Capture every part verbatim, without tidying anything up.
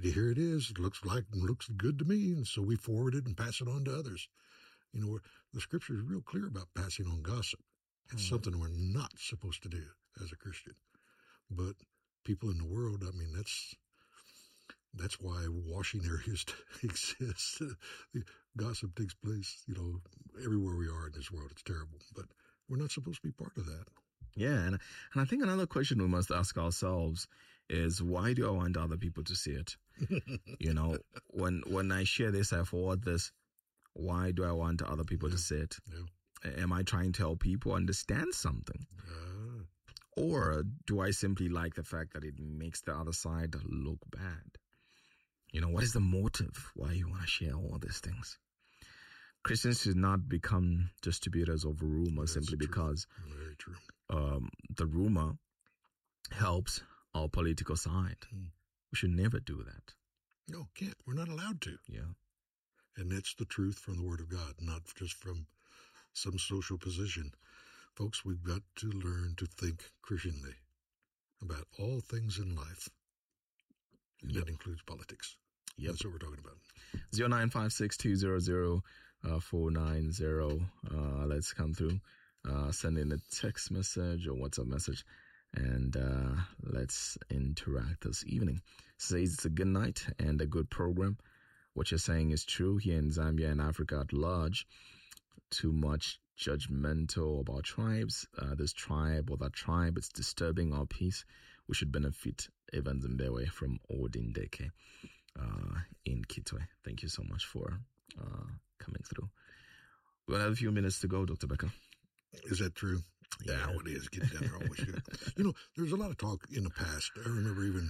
here it is. It looks like, looks good to me. And so we forward it and pass it on to others. You know, the scripture is real clear about passing on gossip. It's mm. something we're not supposed to do as a Christian. But people in the world, I mean, that's, that's why washing areas exist. Gossip takes place, you know, everywhere we are in this world. It's terrible, but we're not supposed to be part of that. Yeah. And, and I think another question we must ask ourselves is, why do I want other people to see it? You know, when, when I share this, I forward this, why do I want other people yeah. to see it? Yeah. Am I trying to help people understand something? Uh. Or do I simply like the fact that it makes the other side look bad? You know, what is the motive why you want to share all these things? Christians should not become distributors of rumors That's simply true. because Very true. Um, the rumor helps our political side. Mm. We should never do that. No, can't. We're not allowed to. Yeah. And that's the truth from the Word of God, not just from some social position. Folks, we've got to learn to think Christianly about all things in life. And yep. that includes politics. Yep. That's what we're talking about. zero nine five six two zero zero four nine zero. Uh, let's come through. Uh, send in a text message or WhatsApp message. And uh, let's interact this evening. Says it's a good night and a good program. What you're saying is true here in Zambia and Africa at large. Too much judgmental about tribes. Uh, this tribe or that tribe, it's disturbing our peace. We should benefit Evans Mbewe from Odindeke uh, in Kitwe. Thank you so much for uh, coming through. We have a few minutes to go, Doctor Becker. Is that true? Yeah, yeah it is. Getting down there always good. You know, there's a lot of talk in the past. I remember even,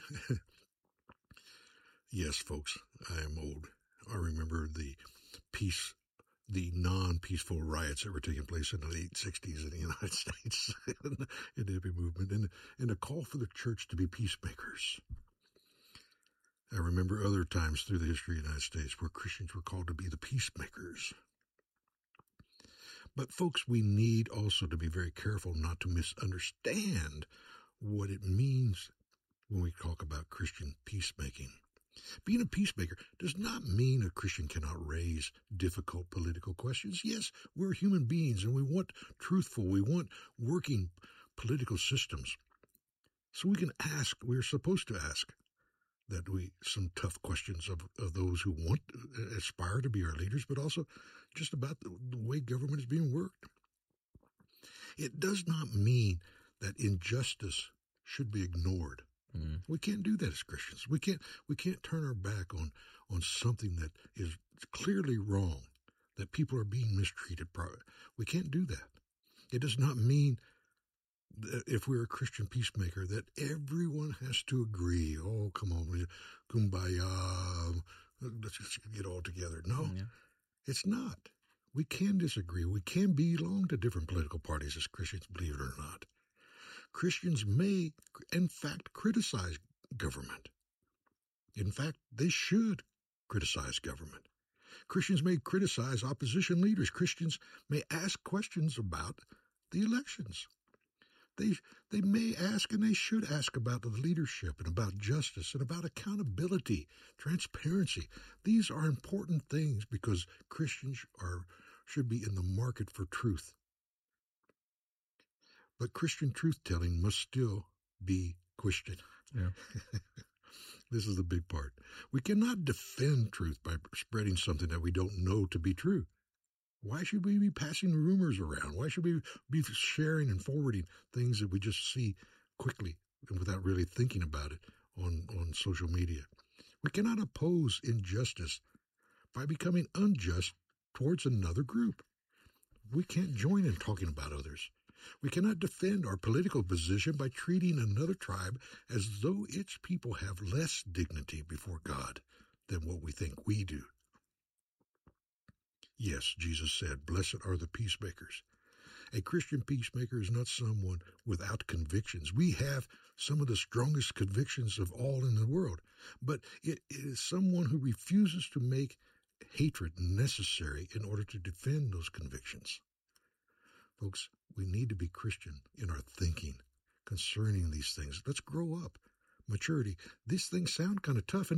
yes, folks, I am old. I remember the peace, the non-peaceful riots that were taking place in the late sixties in the United States, in the hippie movement, and, and a call for the church to be peacemakers. I remember other times through the history of the United States where Christians were called to be the peacemakers. But folks, we need also to be very careful not to misunderstand what it means when we talk about Christian peacemaking. Being a peacemaker does not mean a Christian cannot raise difficult political questions. Yes, we're human beings and we want truthful, we want working political systems. So we can ask, we're supposed to ask that we, some tough questions of, of those who want, uh, aspire to be our leaders, but also just about the, the way government is being worked. It does not mean that injustice should be ignored. Mm. We can't do that as Christians. We can't, we can't turn our back on, on something that is clearly wrong, that people are being mistreated. We can't do that. It does not mean that if we're a Christian peacemaker that everyone has to agree. Oh, come on, kumbaya, let's just get all together. No, yeah. It's not. We can disagree. We can belong to different political parties as Christians, believe it or not. Christians may, in fact, criticize government. In fact, they should criticize government. Christians may criticize opposition leaders. Christians may ask questions about the elections. They, they may ask and they should ask about the leadership and about justice and about accountability, transparency. These are important things because Christians are, should be in the market for truth. But Christian truth-telling must still be Christian. Yeah. This is the big part. We cannot defend truth by spreading something that we don't know to be true. Why should we be passing rumors around? Why should we be sharing and forwarding things that we just see quickly and without really thinking about it on, on social media? We cannot oppose injustice by becoming unjust towards another group. We can't join in talking about others. We cannot defend our political position by treating another tribe as though its people have less dignity before God than what we think we do. Yes, Jesus said, blessed are the peacemakers. A Christian peacemaker is not someone without convictions. We have some of the strongest convictions of all in the world, but it is someone who refuses to make hatred necessary in order to defend those convictions. Folks, we need to be Christian in our thinking concerning these things. Let's grow up. Maturity. These things sound kind of tough, and